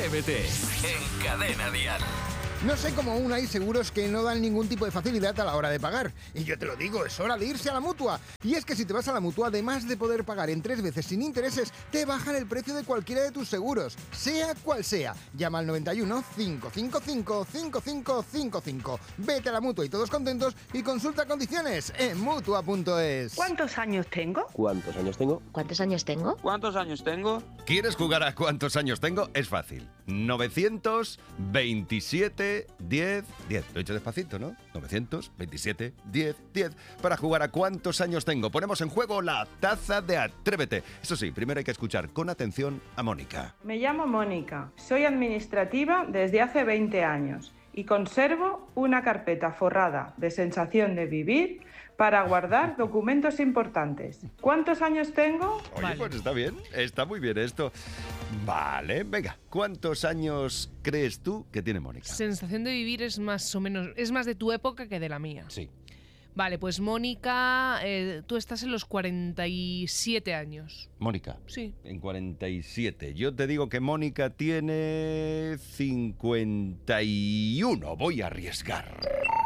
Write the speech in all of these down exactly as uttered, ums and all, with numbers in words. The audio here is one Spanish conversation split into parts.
Atrévete en Cadena Dial. No sé cómo aún hay seguros que no dan ningún tipo de facilidad a la hora de pagar. Y yo te lo digo, es hora de irse a la Mutua. Y es que si te vas a la Mutua, además de poder pagar en tres veces sin intereses, te bajan el precio de cualquiera de tus seguros, sea cual sea. Llama al noventa y uno, cinco cinco cinco, cinco cinco cinco cinco. Vete a la Mutua y todos contentos y consulta condiciones en Mutua punto es. ¿Cuántos años tengo? ¿Cuántos años tengo? ¿Cuántos años tengo? ¿Cuántos años tengo? ¿Quieres jugar a cuántos años tengo? Es fácil. novecientos veintisiete diez diez. Lo he hecho despacito, ¿no? novecientos veintisiete diez diez. Para jugar a cuántos años tengo. Ponemos en juego la taza de Atrévete. Eso sí, primero hay que escuchar con atención a Mónica. Me llamo Mónica, soy administrativa desde hace veinte años y conservo una carpeta forrada de sensación de vivir para guardar documentos importantes. ¿Cuántos años tengo? Oye, Vale. pues está bien, está muy bien esto. Vale, venga, ¿cuántos años crees tú que tiene Mónica? Sensación de vivir es más o menos, es más de tu época que de la mía. Sí. Vale, pues Mónica, eh, tú estás en los cuarenta y siete años. Mónica. Sí. En cuarenta y siete. Yo te digo que Mónica tiene cincuenta y uno. Voy a arriesgar.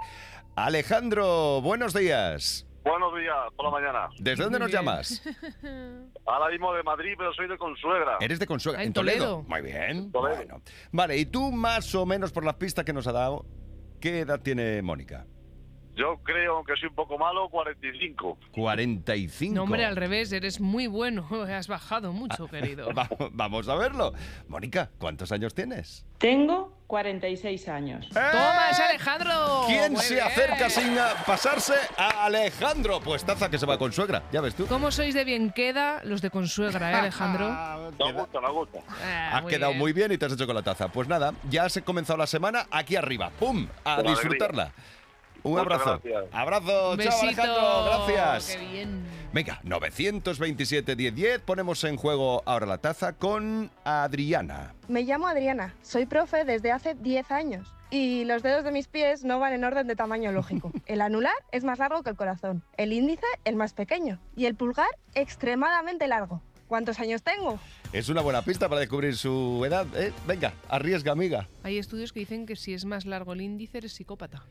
Alejandro, buenos días. Buenos días, por la mañana. ¿Desde dónde Muy nos bien. llamas? Ahora mismo de Madrid, pero soy de Consuegra. Eres de Consuegra. Ah, en ¿En Toledo? Toledo. Muy bien. Toledo. Bueno. Vale, y tú más o menos por las pistas que nos ha dado, ¿qué edad tiene Mónica? Yo creo, aunque soy un poco malo, cuarenta y cinco. cuarenta y cinco. No, hombre, al revés, eres muy bueno. Has bajado mucho, querido. Va- vamos a verlo. Mónica, ¿cuántos años tienes? Tengo cuarenta y seis años. ¡Toma, es Alejandro! ¿Quién Muy se bien. acerca sin ah, pasarse? A Alejandro. Pues taza que se va con suegra, ya ves tú. ¿Cómo sois de bien queda los de Consuegra, eh, Alejandro? Nos gusta, nos gusta. Ah, Has muy quedado bien. muy bien y te has hecho con la taza. Pues nada, ya has comenzado la semana aquí arriba. ¡Pum! A Con disfrutarla. Un Muchas abrazo. gracias. Abrazo. Un Chao, besito. Alejandro. Gracias. ¡Qué bien! Venga, novecientos veintisiete diez diez. Ponemos en juego ahora la taza con Adriana. Me llamo Adriana, soy profe desde hace diez años y los dedos de mis pies no van en orden de tamaño lógico. El anular es más largo que el corazón, el índice el más pequeño y el pulgar extremadamente largo. ¿Cuántos años tengo? Es una buena pista para descubrir su edad, ¿eh? Venga, arriesga, amiga. Hay estudios que dicen que si es más largo el índice eres psicópata.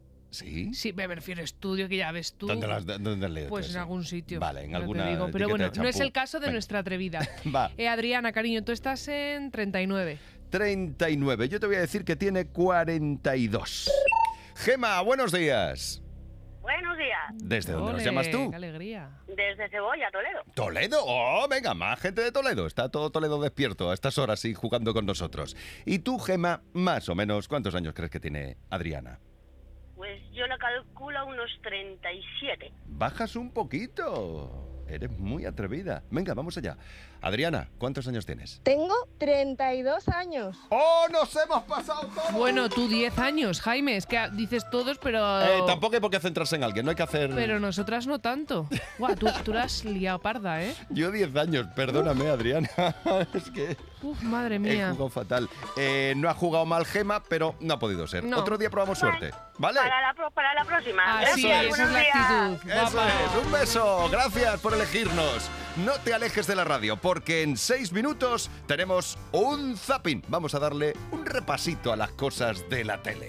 ¿Sí? Sí, me refiero a estudio que ya ves tú. ¿Dónde, las, dónde has leído Pues tú en eso? algún sitio. Vale, en ya te alguna digo. Pero etiqueta bueno, de no es champú. el caso de Venga. nuestra atrevida. Va. Eh, Adriana, cariño, tú estás en treinta y nueve. treinta y nueve. Yo te voy a decir que tiene cuarenta y dos. Gema, buenos días. Buenos días, ¿Desde dónde nos Ole, llamas tú? ¡Qué alegría! desde Cebolla, Toledo. ¿Toledo? Oh, venga, más gente de Toledo. Está todo Toledo despierto a estas horas y jugando con nosotros. ¿Y tú, Gema, más o menos, cuántos años crees que tiene Adriana? Pues yo la calculo unos treinta y siete. Bajas un poquito. Eres muy atrevida. Venga, vamos allá. Adriana, ¿cuántos años tienes? Tengo treinta y dos años. ¡Oh, nos hemos pasado todos! Bueno, tú diez años, Jaime. Es que dices todos, pero... Eh, tampoco hay por qué centrarse en alguien, no hay que hacer... Pero nosotras no tanto. Guau, tú, tú la has liado parda, ¿eh? Yo diez años, perdóname, Adriana. Es que Uf, madre he mía. jugado fatal. Eh, no ha jugado mal Gema, pero no ha podido ser. No. Otro día probamos suerte, ¿vale? Para la, pro- para la próxima. Así Gracias, es, esa es buenos la días. actitud. Eso Guapa. es, un beso, gracias por elegirnos. No te alejes de la radio, porque en seis minutos tenemos un zapping. Vamos a darle un repasito a las cosas de la tele.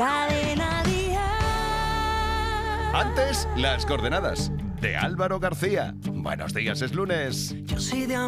Cadena Dial. Antes, las coordenadas de Álvaro García. Buenos días, es lunes. Yo soy de